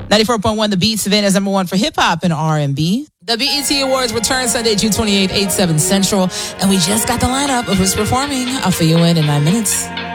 94.1 The Beat, Savannah's number one for hip-hop and R&B. The BET Awards return Sunday, June 28, 8, 7 Central. And we just got the lineup of who's performing. I'll fill you in 9 minutes.